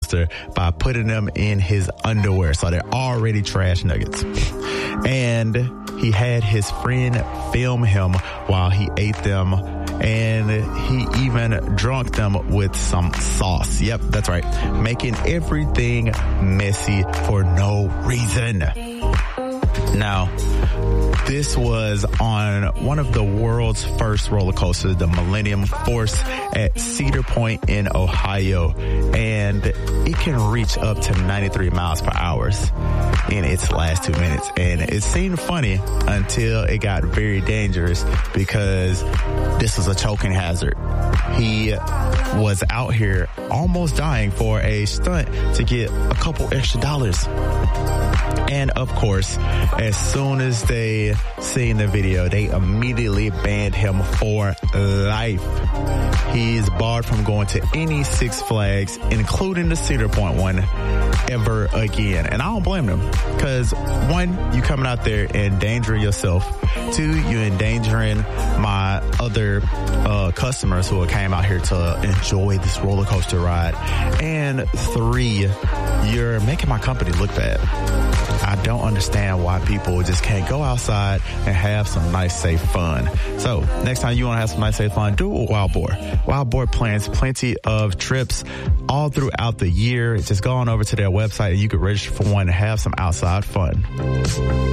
coaster by putting them in his underwear. So they're already trash nuggets. And he had his friend film him while he ate them. And he even drunk them with some sauce. Yep, that's right. Making everything messy for no reason. Now, this was on one of the world's first roller coasters, the Millennium Force at Cedar Point in Ohio. And it can reach up to 93 miles per hour in its last 2 minutes. And it seemed funny until it got very dangerous because this was a choking hazard. He was out here almost dying for a stunt to get a couple extra dollars. And of course, as soon as they seen the video, they immediately banned him for life. He's barred from going to any Six Flags, including the Cedar Point one, ever again. And I don't blame them, because one, you coming out there endangering yourself. Two, you're endangering my other customers who came out here to enjoy this roller coaster ride. And three, you're making my company look bad. I don't understand why people just can't go outside and have some nice, safe fun. So next time you want to have some nice, safe fun, do a Wild Boar. Wild Boar plans plenty of trips all throughout the year. Just go on over to their website and you can register for one and have some outside fun.